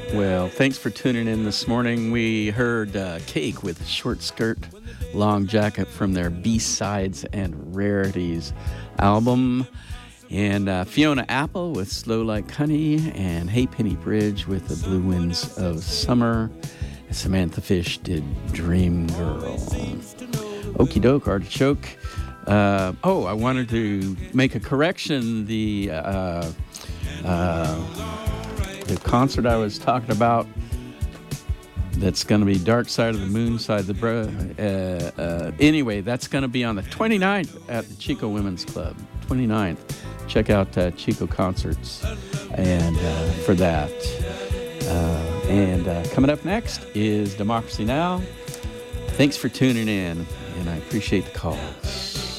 Well, thanks for tuning in this morning. We heard Cake with Short Skirt, Long Jacket from their B-Sides and Rarities album. And Fiona Apple with Slow Like Honey. And Hey Penny Bridge with The Blue Winds of Summer. And Samantha Fish did Dream Girl. Okie doke, Artichoke. I wanted to make a correction. The concert I was talking about that's going to be Dark Side of the Moon, Side of the anyway, that's going to be on the 29th at the Chico Women's Club. 29th. Check out Chico Concerts and for that. Coming up next is Democracy Now! Thanks for tuning in, and I appreciate the calls.